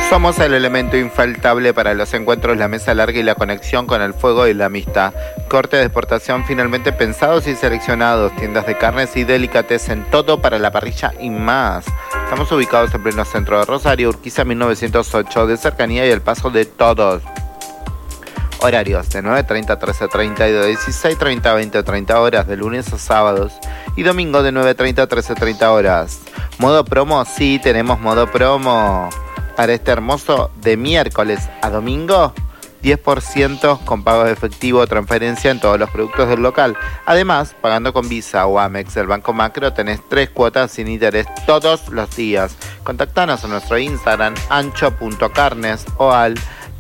Somos el elemento infaltable para los encuentros, la mesa larga y la conexión con el fuego y la amistad. Cortes de exportación finalmente pensados y seleccionados. Tiendas de carnes y delicatessen, todo para la parrilla y más. Estamos ubicados en pleno centro de Rosario, Urquiza 1908, de cercanía y el paso de todos. Horarios de 9:30 a 13:30 y de 16:30 a 20:30 horas, de lunes a sábados. Y domingo de 9:30 a 13:30 horas. ¿Modo promo? Sí, tenemos modo promo. Para este hermoso de miércoles a domingo, 10% con pago de efectivo o transferencia en todos los productos del local. Además, pagando con Visa o Amex del Banco Macro, tenés 3 cuotas sin interés todos los días. Contactanos a nuestro Instagram, ancho.carnes, o al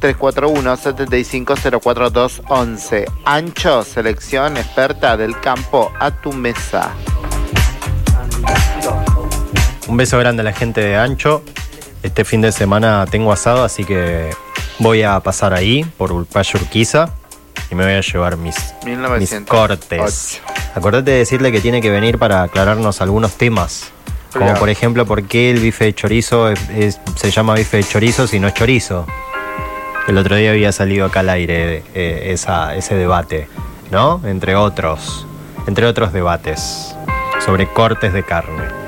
341-7504-211. Ancho, selección experta del campo a tu mesa. Un beso grande a la gente de Ancho. Este fin de semana tengo asado, así que voy a pasar ahí por Calle Urquiza y me voy a llevar mis cortes. Acordate de decirle que tiene que venir para aclararnos algunos temas. Como por ejemplo, ¿por qué el bife de chorizo se llama bife de chorizo si no es chorizo? El otro día había salido acá al aire ese debate, ¿no? Entre otros debates sobre cortes de carne.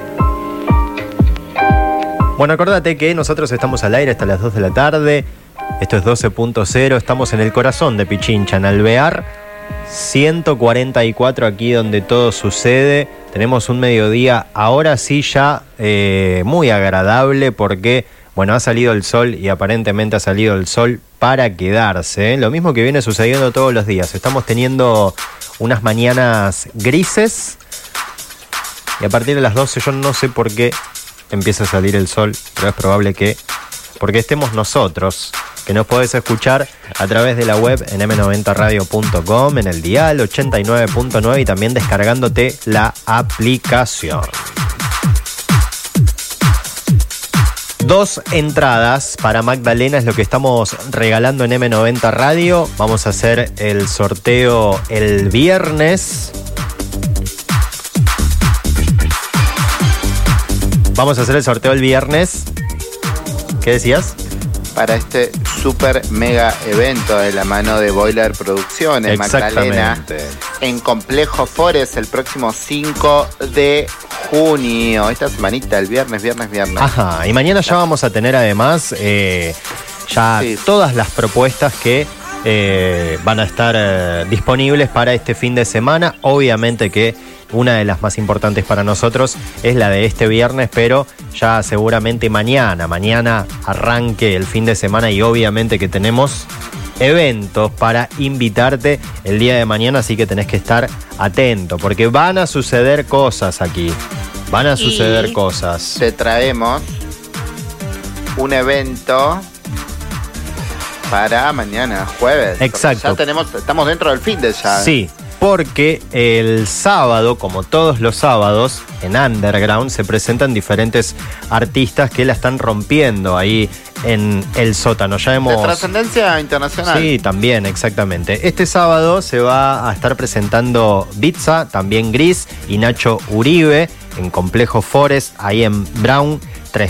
Bueno, acordate que nosotros estamos al aire hasta las 2 de la tarde. Esto es 12.0. Estamos en el corazón de Pichincha, en Alvear 144, aquí donde todo sucede. Tenemos un mediodía, ahora sí ya muy agradable, porque, bueno, ha salido el sol y aparentemente ha salido el sol para quedarse, ¿eh? Lo mismo que viene sucediendo todos los días. Estamos teniendo unas mañanas grises y a partir de las 12 yo no sé por qué empieza a salir el sol, pero es probable que porque estemos nosotros, que nos podés escuchar a través de la web en m90radio.com, en el dial 89.9 y también descargándote la aplicación. 2 entradas para Magdalena es lo que estamos regalando en M90 Radio. Vamos a hacer el sorteo el viernes. Vamos a hacer el sorteo el viernes. ¿Qué decías? Para este super mega evento de la mano de Boiler Producciones, Magdalena, en Complejo Forest, el próximo 5 de junio. Esta semanita, el viernes. Ajá, y mañana ya vamos a tener además todas las propuestas que van a estar disponibles para este fin de semana. Obviamente que una de las más importantes para nosotros es la de este viernes, pero ya seguramente mañana arranque el fin de semana y obviamente que tenemos eventos para invitarte el día de mañana, así que tenés que estar atento porque van a suceder cosas aquí. Te traemos un evento para mañana, jueves. Exacto. Ya estamos dentro del fin de ya. Sí. Porque el sábado, como todos los sábados, en Underground se presentan diferentes artistas que la están rompiendo ahí en el sótano. De trascendencia internacional. Sí, también, exactamente. Este sábado se va a estar presentando Bitsa, también Gris y Nacho Uribe en Complejo Forest, ahí en Brown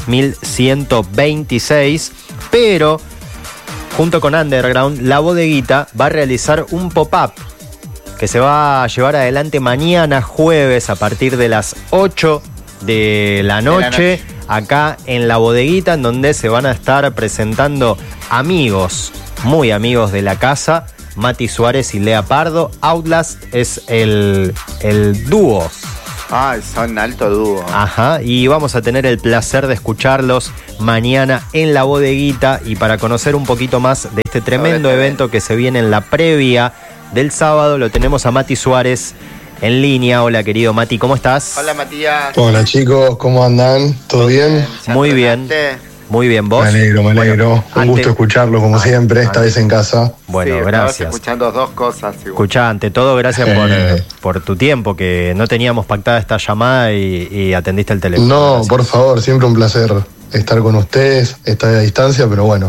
3126. Pero, junto con Underground, La Bodeguita va a realizar un pop-up que se va a llevar adelante mañana jueves a partir de las 8 de la noche, acá en La Bodeguita, en donde se van a estar presentando amigos, muy amigos de la casa, Mati Suárez y Lea Pardo. Outlast es el dúo. Son alto dúo. Ajá, y vamos a tener el placer de escucharlos mañana en La Bodeguita. Y para conocer un poquito más de este tremendo evento que se viene en la previa del sábado, lo tenemos a Mati Suárez en línea. Hola, querido Mati, ¿cómo estás? Hola, Matías. Hola, chicos, ¿cómo andan? ¿Todo bien? Muy bien. Muy bien, ¿vos? Me alegro. Bueno, un gusto escucharlo como siempre, esta vez en casa. Bueno, sí, gracias. Escuchando 2 cosas. Escuchá, ante todo, gracias por tu tiempo, que no teníamos pactada esta llamada y atendiste el teléfono. No, gracias. por favor, siempre un placer estar con ustedes, estar a distancia, pero bueno,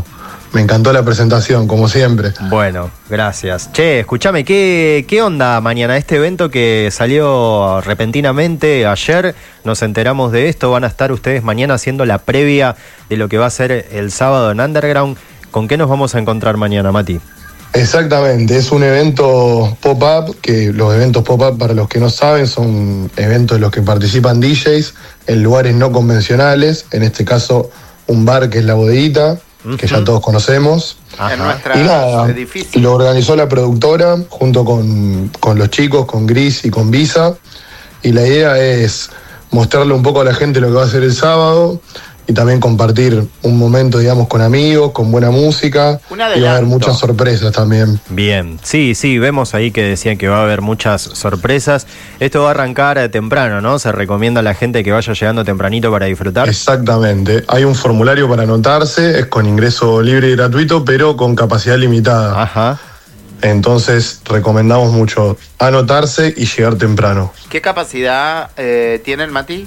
Me encantó la presentación, como siempre. Bueno, gracias. Che, escúchame, ¿qué onda mañana? Este evento que salió repentinamente ayer, nos enteramos de esto, van a estar ustedes mañana haciendo la previa de lo que va a ser el sábado en Underground. ¿Con qué nos vamos a encontrar mañana, Mati? Exactamente, es un evento pop-up, que los eventos pop-up, para los que no saben, son eventos en los que participan DJs en lugares no convencionales, en este caso un bar que es La Bodeguita, que ya todos conocemos. En nuestro edificio. Lo organizó la productora junto con los chicos, con Gris y con Visa, y la idea es mostrarle un poco a la gente lo que va a ser el sábado y también compartir un momento, digamos, con amigos, con buena música, y va a haber muchas sorpresas también. Bien, sí, vemos ahí que decían que va a haber muchas sorpresas. Esto va a arrancar temprano, ¿no? Se recomienda a la gente que vaya llegando tempranito para disfrutar. Exactamente, hay un formulario para anotarse, es con ingreso libre y gratuito, pero con capacidad limitada. Ajá. Entonces recomendamos mucho anotarse y llegar temprano. ¿Qué capacidad tiene el Mati?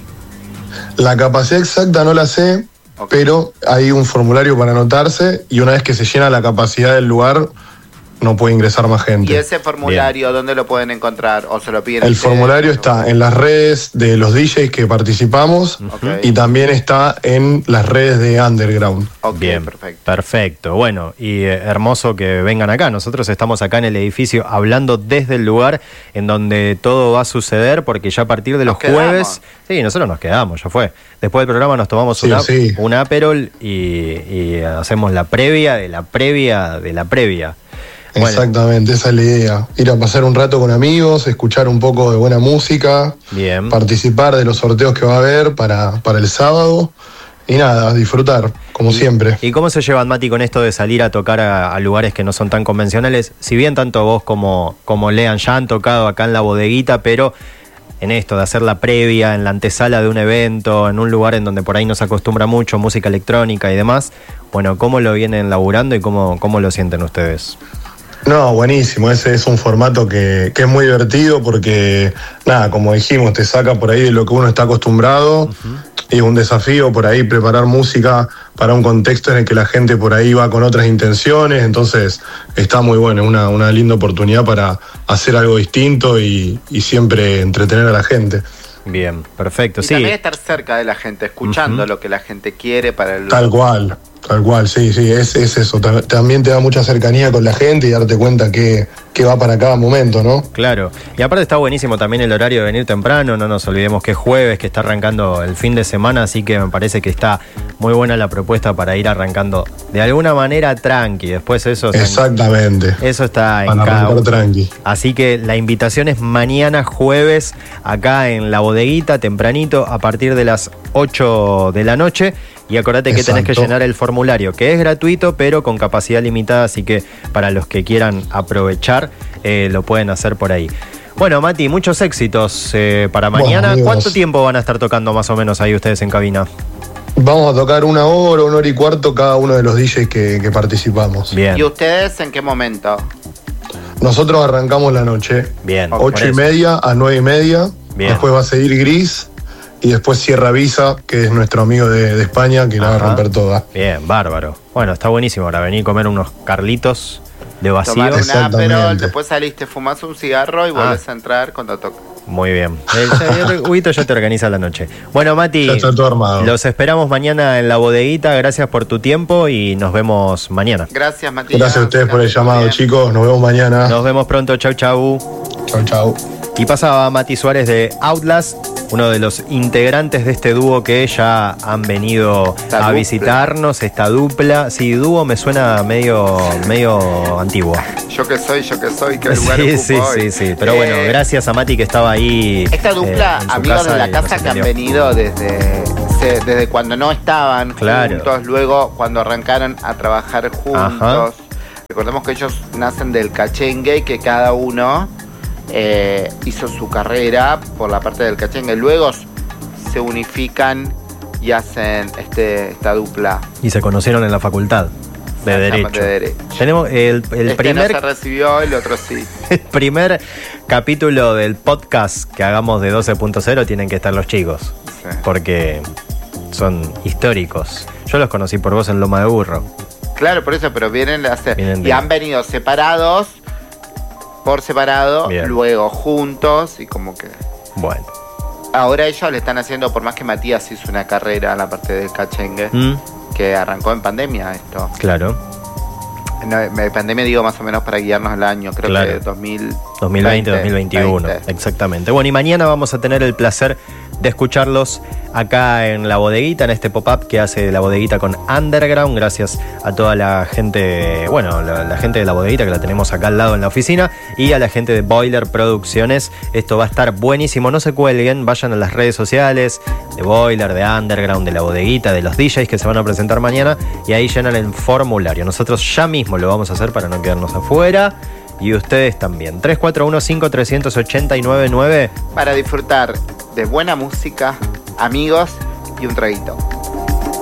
La capacidad exacta no la sé, pero hay un formulario para anotarse y una vez que se llena la capacidad del lugar, no puede ingresar más gente. ¿Y ese formulario dónde lo pueden encontrar o se lo piden? El formulario está en las redes de los DJs que participamos y también está en las redes de Underground. Bien, perfecto. Bueno, y hermoso que vengan acá. Nosotros estamos acá en el edificio hablando desde el lugar en donde todo va a suceder, porque ya a partir de los jueves... Sí, nosotros nos quedamos, ya fue. Después del programa nos tomamos un Aperol y hacemos la previa de la previa de la previa. Bueno. Exactamente, esa es la idea. Ir a pasar un rato con amigos, escuchar un poco de buena música, participar de los sorteos que va a haber para el sábado y nada, disfrutar, como siempre. ¿Y cómo se llevan, Mati, con esto de salir a tocar a lugares que no son tan convencionales? Si bien tanto vos como Lean ya han tocado acá en La Bodeguita, pero en esto de hacer la previa, en la antesala de un evento, en un lugar en donde por ahí no se acostumbra mucho, música electrónica y demás, bueno, ¿cómo lo vienen laburando y cómo lo sienten ustedes? No, buenísimo, ese es un formato que es muy divertido porque, nada, como dijimos, te saca por ahí de lo que uno está acostumbrado y es un desafío por ahí preparar música para un contexto en el que la gente por ahí va con otras intenciones, entonces está muy bueno, una linda oportunidad para hacer algo distinto y siempre entretener a la gente. Bien, perfecto, y también estar cerca de la gente, escuchando lo que la gente quiere para el... Tal cual, sí, es eso. También te da mucha cercanía con la gente y darte cuenta que va para cada momento, ¿no? Claro, y aparte está buenísimo también el horario de venir temprano, no nos olvidemos que es jueves, que está arrancando el fin de semana, así que me parece que está muy buena la propuesta para ir arrancando de alguna manera tranqui, después eso... Exactamente. Eso está en cada uno. Tranqui. Así que la invitación es mañana jueves, acá en La Bodeguita, tempranito, a partir de las 8 de la noche. Y acordate que tenés que llenar el formulario, que es gratuito, pero con capacidad limitada, así que para los que quieran aprovechar, lo pueden hacer por ahí. Bueno, Mati, muchos éxitos para mañana. Bueno, ¿cuánto tiempo van a estar tocando más o menos ahí ustedes en cabina? Vamos a tocar 1 hora, 1 hora y cuarto cada uno de los DJs que participamos. Bien. ¿Y ustedes en qué momento? Nosotros arrancamos la noche. Bien. 8:30 a 9:30. Bien. Después va a seguir Gris. Y después cierra Visa, que es nuestro amigo de España, que la va a romper toda. Bien, bárbaro. Bueno, está buenísimo ahora venir a comer unos carlitos de vacío. Tomar un Aperol, después saliste, fumás un cigarro y volvés a entrar cuando toca. Muy bien. Huguito ya te organiza la noche. Bueno, Mati, ya está todo armado. Los esperamos mañana en La Bodeguita. Gracias por tu tiempo y nos vemos mañana. Gracias, Mati. Gracias a ustedes por el llamado, chicos. Nos vemos mañana. Nos vemos pronto. Chau, chau. Chau, chau. Y pasaba Mati Suárez de Outlast, uno de los integrantes de este dúo que ya han venido a visitarnos, esta dupla. Sí, dúo me suena medio antiguo. Yo que soy, qué lugar ocupo hoy. Sí. Pero bueno, gracias a Mati que estaba ahí. Esta dupla, amigos de la casa que han venido desde cuando no estaban juntos, luego cuando arrancaron a trabajar juntos. Ajá. Recordemos que ellos nacen del cachengue y que cada uno hizo su carrera por la parte del cachengue. Luego se unifican y hacen esta dupla. Y se conocieron en la facultad de Derecho. Tenemos el primer... no se recibió, el otro sí. El primer capítulo del podcast que hagamos de 12.0 tienen que estar los chicos. Porque son históricos. Yo los conocí por vos en Loma de Burro. Claro, por eso, pero vienen Vienen y han venido separados, por separado, Bien. luego juntos y como que... Bueno. Ahora ellos le están haciendo, por más que Matías hizo una carrera en la parte del cachengue, que arrancó en pandemia esto. Claro. No, pandemia digo más o menos para guiarnos el año, creo Claro. que 2020, 2021, exactamente. Bueno, y mañana vamos a tener el placer de escucharlos acá en La Bodeguita, en este pop-up que hace La Bodeguita con Underground, gracias a toda la gente, bueno, la gente de La Bodeguita que la tenemos acá al lado en la oficina, y a la gente de Boiler Producciones. Esto va a estar buenísimo, no se cuelguen, vayan a las redes sociales de Boiler, de Underground, de La Bodeguita, de los DJs que se van a presentar mañana, y ahí llenan el formulario. Nosotros ya mismo lo vamos a hacer para no quedarnos afuera. Y ustedes también. 3415-389-9. Para disfrutar de buena música, amigos y un traguito.